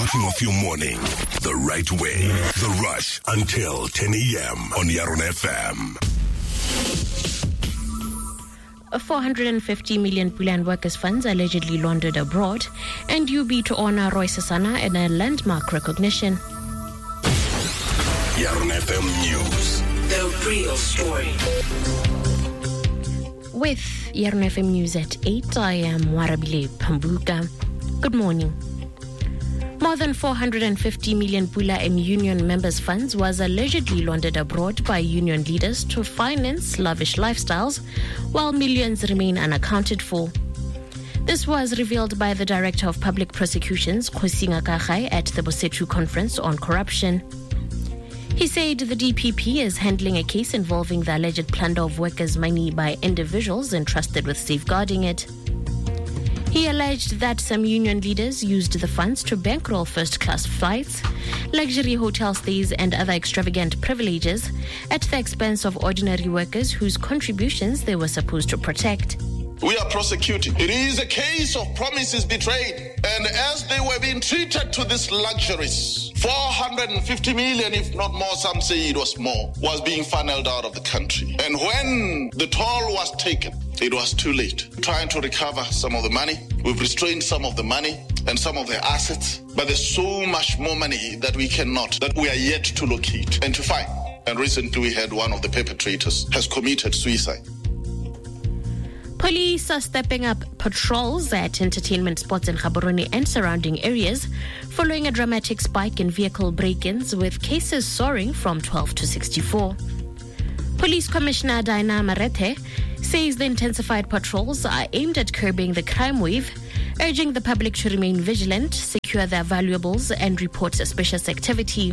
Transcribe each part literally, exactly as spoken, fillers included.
Kicking off your morning the right way. The Rush until ten a.m. on Yaron F M. four hundred fifty million Pulan workers' funds allegedly laundered abroad, and U B to honor Roy Sasana in a landmark recognition. Yaron F M News. The real story. With Yaron F M News at eight, I am Warabile Pambuka. Good morning. More than four hundred fifty million Pula M Union members' funds was allegedly laundered abroad by union leaders to finance lavish lifestyles, while millions remain unaccounted for. This was revealed by the Director of Public Prosecutions, Khosinga Kagai, at the Bosetu Conference on Corruption. He said the D P P is handling a case involving the alleged plunder of workers' money by individuals entrusted with safeguarding it. He alleged that some union leaders used the funds to bankroll first-class flights, luxury hotel stays, and other extravagant privileges at the expense of ordinary workers whose contributions they were supposed to protect. We are prosecuting. It is a case of promises betrayed. And as they were being treated to these luxuries, four hundred fifty million, if not more, some say it was more, was being funneled out of the country. And when the toll was taken, it was too late. Trying to recover some of the money. We've restrained some of the money and some of the assets. But there's so much more money that we cannot, that we are yet to locate and to find. And recently we had one of the perpetrators has committed suicide. Police are stepping up patrols at entertainment spots in Gaborone and surrounding areas following a dramatic spike in vehicle break-ins, with cases soaring from twelve to sixty-four. Police Commissioner Diana Marete says the intensified patrols are aimed at curbing the crime wave, urging the public to remain vigilant, secure their valuables, and report suspicious activity.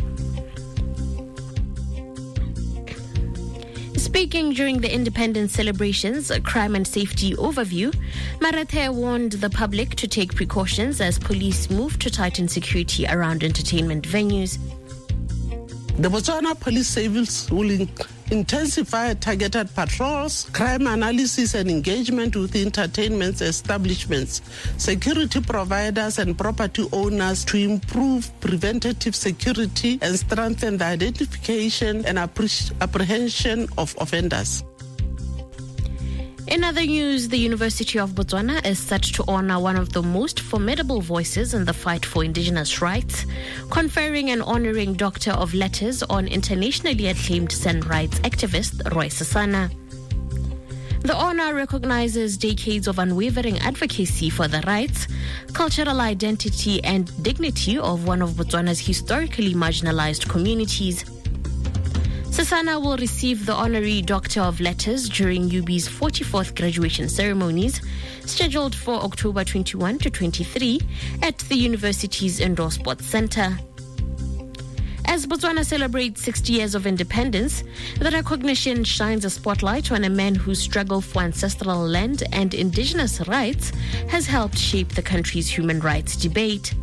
Speaking during the independence celebrations, crime and safety overview, Marete warned the public to take precautions as police move to tighten security around entertainment venues. The Botswana Police Service will in- intensify targeted patrols, crime analysis and engagement with entertainment establishments, security providers and property owners to improve preventative security and strengthen the identification and appre- apprehension of offenders. In other news, the University of Botswana is set to honor one of the most formidable voices in the fight for indigenous rights, conferring and honoring Doctor of Letters on internationally acclaimed San rights activist Roy Sasana. The honor recognizes decades of unwavering advocacy for the rights, cultural identity, and dignity of one of Botswana's historically marginalized communities. Sasana will receive the honorary Doctor of Letters during U B's forty-fourth graduation ceremonies, scheduled for October twenty-first to twenty-third at the university's Indoor Sports Center. As Botswana celebrates sixty years of independence, the recognition shines a spotlight on a man whose struggle for ancestral land and indigenous rights has helped shape the country's human rights debate.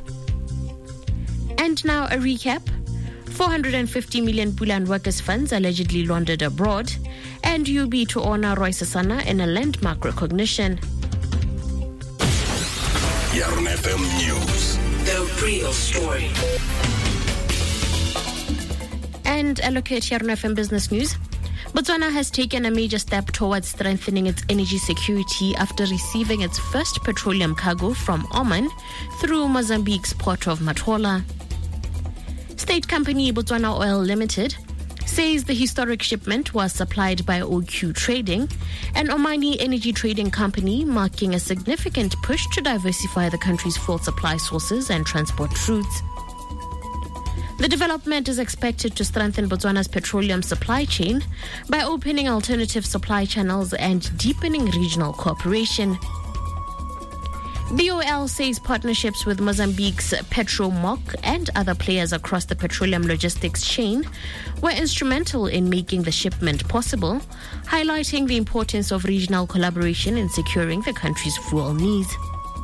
And now a recap. four hundred fifty million Pulan workers' funds allegedly laundered abroad, and U B to honor Roy Sasana in a landmark recognition. Yaron F M News. The real story. And allocate Yaron F M Business News. Botswana has taken a major step towards strengthening its energy security after receiving its first petroleum cargo from Oman through Mozambique's port of Matola. State company Botswana Oil Limited says the historic shipment was supplied by O Q Trading, an Omani energy trading company, marking a significant push to diversify the country's fuel supply sources and transport routes. The development is expected to strengthen Botswana's petroleum supply chain by opening alternative supply channels and deepening regional cooperation. B O L says partnerships with Mozambique's Petromoc and other players across the petroleum logistics chain were instrumental in making the shipment possible, highlighting the importance of regional collaboration in securing the country's fuel needs.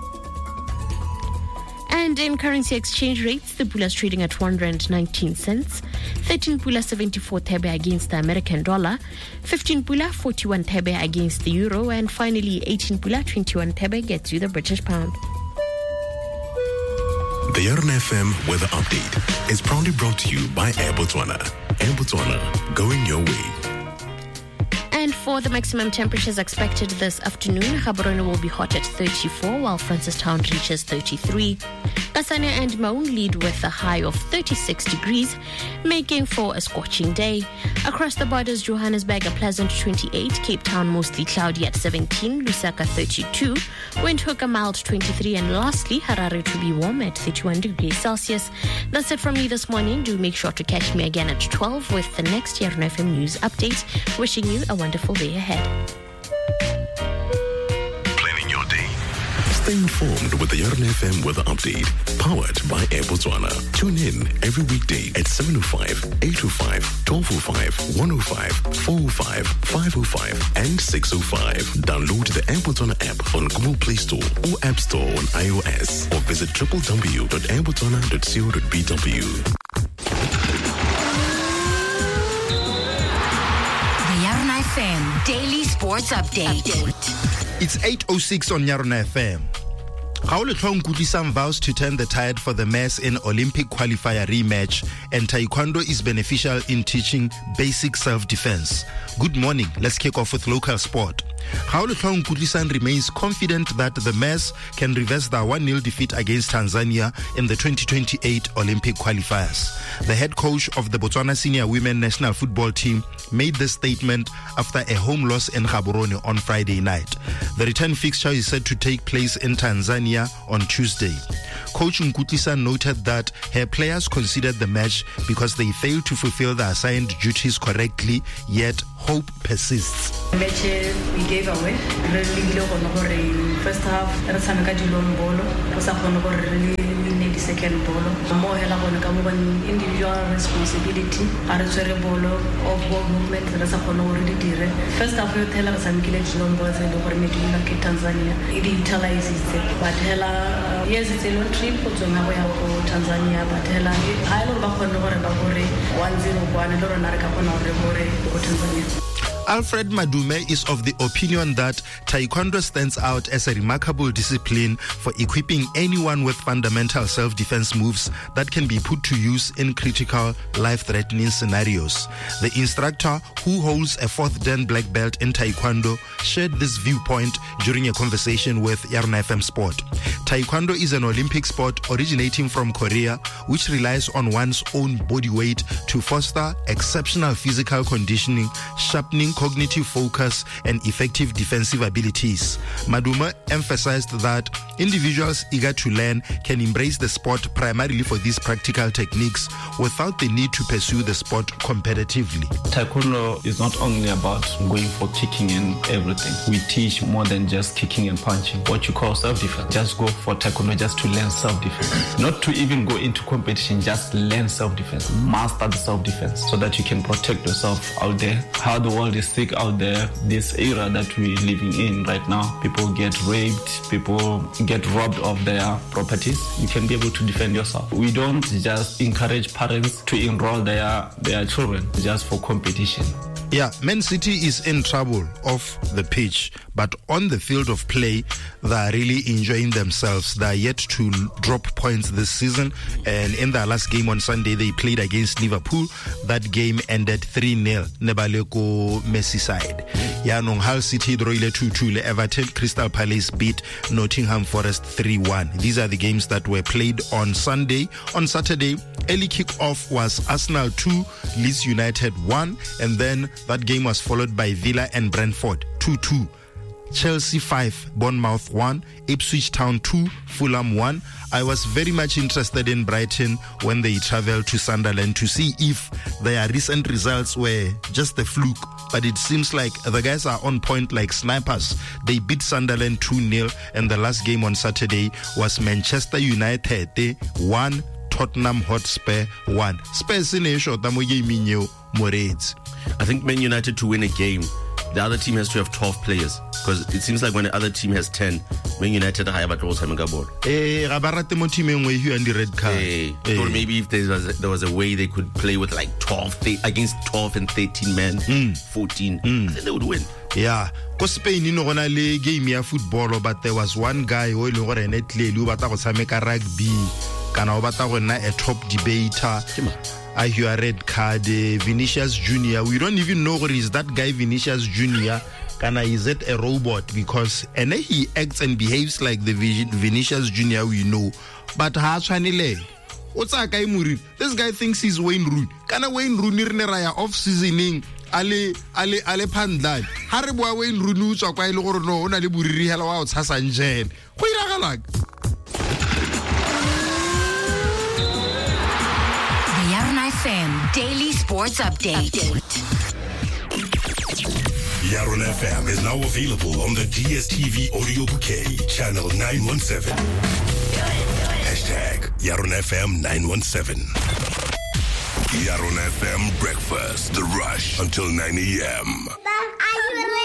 And in currency exchange rates, the pula is trading at one rand nineteen cents, thirteen pula seventy-four thebe against the American dollar, fifteen pula forty-one thebe against the euro, and finally eighteen pula twenty-one thebe gets you the British pound. The Yarn F M weather update is proudly brought to you by Air Botswana. Air Botswana, going your way. And for the maximum temperatures expected this afternoon, Gaborone will be hot at thirty-four, while Francistown reaches thirty-three. Kasane and Maun lead with a high of thirty-six degrees, making for a scorching day. Across the borders, Johannesburg a pleasant twenty-eight, Cape Town mostly cloudy at seventeen, Lusaka thirty-two, Windhoek a mild twenty-three, and lastly, Harare to be warm at thirty-one degrees Celsius. That's it from me this morning. Do make sure to catch me again at twelve with the next Yarn F M News Update. Wishing you a wonderful day ahead. Planning your day. Stay informed with the Yarn F M weather update, powered by Air Botswana. Tune in every weekday at seven oh five, eight oh five, twelve oh five, one oh five, four oh five, five oh five, and six oh five. Download the Air Botswana app on Google Play Store or App Store on iOS, or visit w w w dot air botswana dot co dot b w. F M Daily Sports Update. It's eight oh six on Yarn F M. Gaole Tlhong Kutlisang vows to turn the tide for the mess in Olympic qualifier rematch, and Taekwondo is beneficial in teaching basic self-defense. Good morning. Let's kick off with local sport. Gaole Tlhong Kutlisang remains confident that the mess can reverse their one nil defeat against Tanzania in the twenty twenty-eight Olympic qualifiers. The head coach of the Botswana senior women national football team made this statement after a home loss in Gaborone on Friday night. The return fixture is set to take place in Tanzania on Tuesday. Coach Nkutlisang noted that her players considered the match because they failed to fulfill their assigned duties correctly, yet hope persists. Match we gave away. Really, first half, the second ball. More individual responsibility. Of ball movement. First half, we tell us I'm killing Jilombo and over Medina, Tanzania. It utilizes it. But hella, yes, it's a long trip for Tanzania. But hella, I don't know one zero one. I don't know Tanzania. Alfred Madume is of the opinion that Taekwondo stands out as a remarkable discipline for equipping anyone with fundamental self-defense moves that can be put to use in critical, life-threatening scenarios. The instructor, who holds a fourth Dan black belt in Taekwondo, shared this viewpoint during a conversation with Yarn F M Sport. Taekwondo is an Olympic sport originating from Korea, which relies on one's own body weight to foster exceptional physical conditioning, sharpening cognitive focus, and effective defensive abilities. Maduma emphasized that individuals eager to learn can embrace the sport primarily for these practical techniques without the need to pursue the sport competitively. Taekwondo is not only about going for kicking and everything. We teach more than just kicking and punching. What you call self-defense. Just go for Taekwondo just to learn self-defense. Not to even go into competition, just learn self-defense. Master the self-defense so that you can protect yourself out there. How the world is sick out there, this era that we're living in right now, people get raped, people get robbed of their properties. You can be able to defend yourself. We don't just encourage parents to enroll their, their children just for competition. Yeah, Man City is in trouble off the pitch, but on the field of play, they are really enjoying themselves. They are yet to drop points this season, and in their last game on Sunday, they played against Liverpool. That game ended three nil. Nebaleko Messi side. Yanong Hull City droile two two le Everton. Crystal Palace beat Nottingham Forest three one. These are the games that were played on Sunday. On Saturday, early kick-off was Arsenal two, Leeds United one, and then that game was followed by Villa and Brentford two two. Chelsea five, Bournemouth one, Ipswich Town two, Fulham one. I was very much interested in Brighton when they traveled to Sunderland to see if their recent results were just a fluke. But it seems like the guys are on point like snipers. They beat Sunderland two nil, and the last game on Saturday was Manchester United one, Tottenham Hotspur one. Spurs in a short, I think Man United to win a game, the other team has to have twelve players, because it seems like when the other team has ten, Man United high but also have a ball. Eh, gabarate team and the red card. Eh, or maybe if there was a, there was a way they could play with like twelve against twelve and thirteen men, mm. fourteen, mm. then they would win. Yeah, because Spain you know when I play game ya football, but there was one guy who le gore ne tlele o batla go tshameka rugby. kana o batla go nna a top debater I hear a red card uh, Vinicius Junior we don't even know who is that guy Vinicius Junior kana is it a robot because and he acts and behaves like the Vinicius Junior we know but ha tshwanile o tsa ka imuri this guy thinks he's Wayne Rooney kana Wayne Rooney re ne ra ya off seasoning ale ale ale phandla ha re bua Wayne Rooney utswa kwa ile gore no ona le buriri hela wa o tshasa njene go iragala The Yarna F M Daily Sports Update. Yarna F M is now available on the D S T V audio bouquet, channel nine one seven. Hashtag Yarna F M nine one seven. Yarna F M breakfast, the rush until nine a.m.